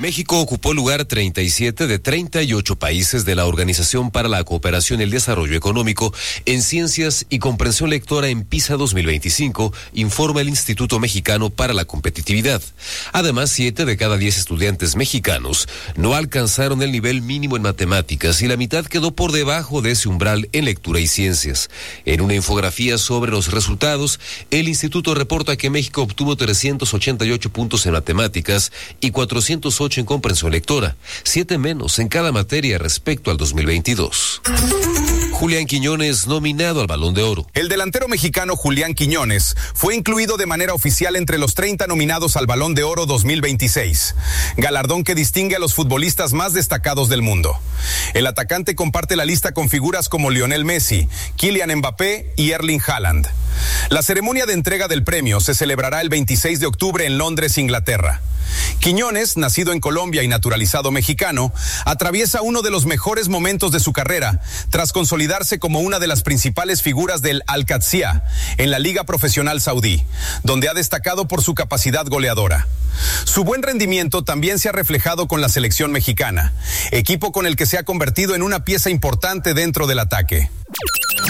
México ocupó el lugar 37 de 38 países de la Organización para la Cooperación y el Desarrollo Económico en Ciencias y Comprensión Lectora en PISA 2025, informa el Instituto Mexicano para la Competitividad. Además, 7 de cada 10 estudiantes mexicanos no alcanzaron el nivel mínimo en matemáticas y la mitad quedó por debajo de ese umbral en lectura y ciencias. En una infografía sobre los resultados, el instituto reporta que México obtuvo 388 puntos en matemáticas y 408 en comprensión lectora, 7 menos en cada materia respecto al 2022. Julián Quiñones nominado al Balón de Oro. El delantero mexicano Julián Quiñones fue incluido de manera oficial entre los 30 nominados al Balón de Oro 2026, galardón que distingue a los futbolistas más destacados del mundo. El atacante comparte la lista con figuras como Lionel Messi, Kylian Mbappé y Erling Haaland. La ceremonia de entrega del premio se celebrará el 26 de octubre en Londres, Inglaterra. Quiñones, nacido en Colombia y naturalizado mexicano, atraviesa uno de los mejores momentos de su carrera tras consolidarse como una de las principales figuras del Al-Qadsiya en la Liga Profesional Saudí, donde ha destacado por su capacidad goleadora. Su buen rendimiento también se ha reflejado con la selección mexicana, equipo con el que se ha convertido en una pieza importante dentro del ataque.